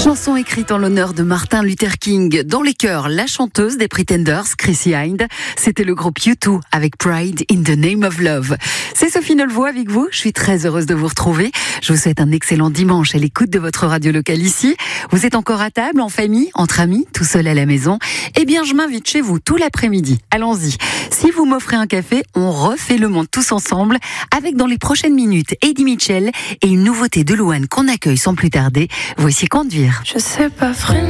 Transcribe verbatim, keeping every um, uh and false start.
Chanson écrite en l'honneur de Martin Luther King. Dans les chœurs, la chanteuse des Pretenders, Chrissy Hynde. C'était le groupe U deux avec Pride in the Name of Love. C'est Sophie Nolvoix avec vous. Je suis très heureuse de vous retrouver. Je vous souhaite un excellent dimanche à l'écoute de votre radio locale ici. Vous êtes encore à table, en famille, entre amis, tout seul à la maison. Eh bien, je m'invite chez vous tout l'après-midi. Allons-y. Si vous m'offrez un café, on refait le monde tous ensemble avec dans les prochaines minutes Eddie Mitchell et une nouveauté de Louane qu'on accueille sans plus tarder. Voici Conduire. Je sais pas freiner,